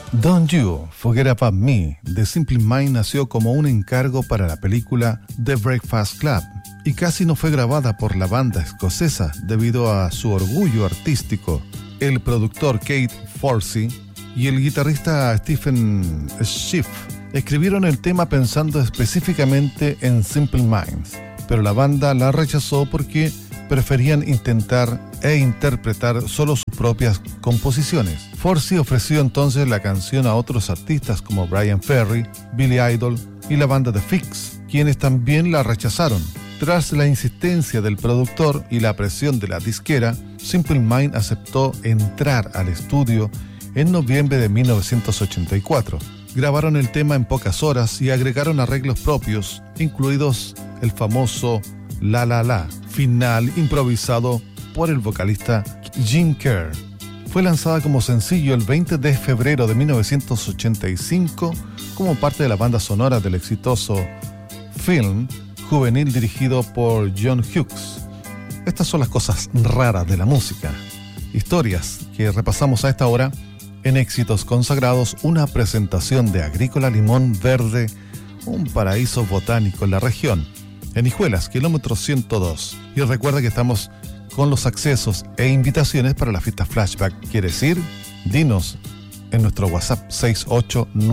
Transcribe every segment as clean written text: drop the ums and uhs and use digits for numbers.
Don't You Forget About Me de Simple Minds nació como un encargo para la película The Breakfast Club y casi no fue grabada por la banda escocesa debido a su orgullo artístico. El productor Kate Forsey y el guitarrista Stephen Schiff escribieron el tema pensando específicamente en Simple Minds, pero la banda la rechazó porque preferían intentar e interpretar solo sus propias composiciones. Forsey ofreció entonces la canción a otros artistas como Bryan Ferry, Billy Idol y la banda The Fix, quienes también la rechazaron. Tras la insistencia del productor y la presión de la disquera, Simple Minds aceptó entrar al estudio en noviembre de 1984. Grabaron el tema en pocas horas y agregaron arreglos propios, incluidos el famoso La La La, final improvisado por el vocalista Jim Kerr. Fue lanzada como sencillo el 20 de febrero de 1985 como parte de la banda sonora del exitoso film juvenil dirigido por John Hughes. Estas son las cosas raras de la música. Historias que repasamos a esta hora en Éxitos Consagrados, una presentación de Agrícola Limón Verde, un paraíso botánico en la región, en Hijuelas, kilómetro 102. Y recuerda que estamos con los accesos e invitaciones para la fiesta Flashback. ¿Quieres ir? Dinos en nuestro WhatsApp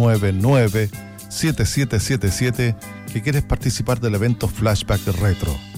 6899-7777 que quieres participar del evento Flashback Retro.